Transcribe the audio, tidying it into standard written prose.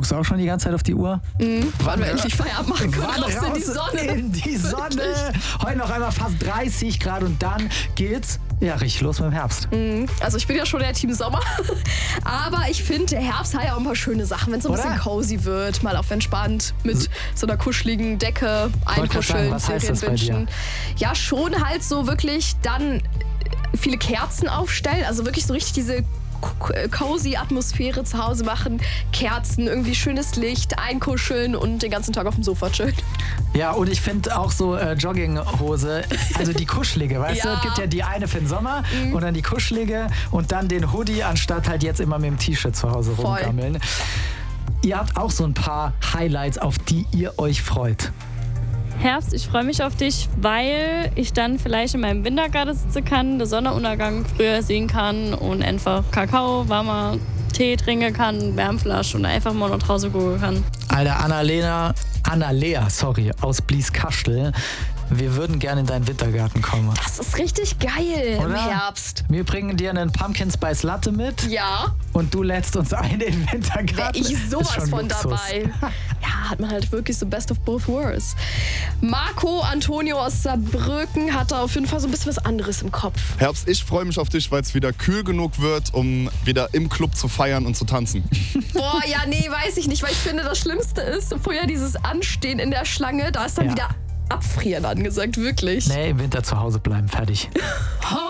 Guckst du auch schon die ganze Zeit auf die Uhr? Wann wir endlich Feierabend machen können, Wann raus in die raus Sonne. in die Sonne. Heute noch einmal fast 30 Grad und dann geht's richtig los mit dem Herbst. Also ich bin ja schon der Team Sommer, aber ich finde, der Herbst hat ja auch ein paar schöne Sachen, wenn es so ein Oder? bisschen cozy wird, mal auf entspannt mit so einer kuscheligen Decke Wollte grad sagen, einkuscheln, was heißt das bei Serienbingen. dir? Ja, schon halt so wirklich dann viele Kerzen aufstellen, also wirklich so richtig diese cozy Atmosphäre zu Hause machen, Kerzen, irgendwie schönes Licht, einkuscheln und den ganzen Tag auf dem Sofa chillen. Ja, und ich finde auch so Jogginghose, also die kuschelige, weißt du? Ja. Es gibt ja die eine für den Sommer und dann die kuschelige und dann den Hoodie, anstatt halt jetzt immer mit dem T-Shirt zu Hause Voll. rumgammeln. Ihr habt auch so ein paar Highlights, auf die ihr euch freut. Herbst, ich freue mich auf dich, weil ich dann vielleicht in meinem Wintergarten sitzen kann, den Sonnenuntergang früher sehen kann und einfach Kakao, warmer Tee trinken kann, Wärmflasche und einfach mal nach Hause gucken kann. Alter, Annalea, aus Blieskastel. Wir würden gerne in deinen Wintergarten kommen. Das ist richtig geil im Oder? Herbst. Wir bringen dir einen Pumpkin Spice Latte mit Ja, und du lädst uns ein in den Wintergarten. wäre ich Ist sowas schon von Luxus. dabei. Ja, hat man halt wirklich so best of both worlds. Marco Antonio aus Saarbrücken hat da auf jeden Fall so ein bisschen was anderes im Kopf. Herbst, ich freue mich auf dich, weil es wieder kühl genug wird, um wieder im Club zu feiern und zu tanzen. Boah, ja, nee, weiß ich nicht, weil ich finde, das Schlimmste ist, vorher dieses Anstehen in der Schlange, da ist dann Ja. wieder Abfrieren angesagt, wirklich. Nee, im Winter zu Hause bleiben, fertig.